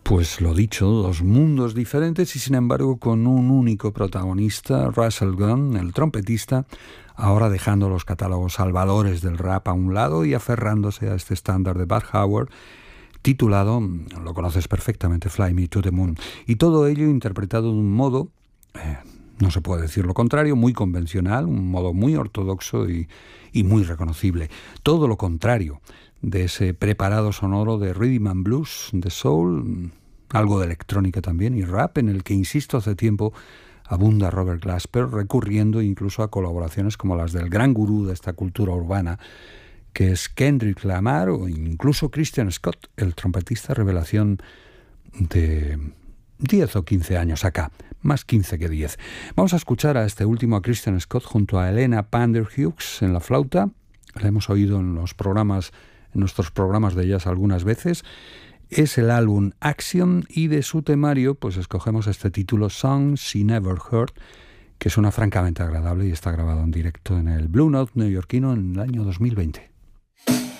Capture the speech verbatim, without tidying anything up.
Pues lo dicho, dos mundos diferentes y sin embargo con un único protagonista, Russell Gunn, el trompetista, ahora dejando los catálogos salvadores del rap a un lado y aferrándose a este estándar de Bud Howard, titulado, lo conoces perfectamente, Fly Me to the Moon. Y todo ello interpretado de un modo, eh, no se puede decir lo contrario, muy convencional, un modo muy ortodoxo y, y muy reconocible. Todo lo contrario de ese preparado sonoro de rhythm and blues, de soul, algo de electrónica también y rap, en el que, insisto, hace tiempo abunda Robert Glasper, recurriendo incluso a colaboraciones como las del gran gurú de esta cultura urbana, que es Kendrick Lamar, o incluso Christian Scott, el trompetista revelación de diez o quince años acá, más quince que diez. Vamos a escuchar a este último, a Christian Scott, junto a Helena Panderhughes en la flauta. La hemos oído en los programas, en nuestros programas de jazz algunas veces. Es el álbum Axiom y de su temario pues escogemos este título, Songs She Never Heard, que suena francamente agradable y está grabado en directo en el Blue Note neoyorquino en el año dos mil veinte.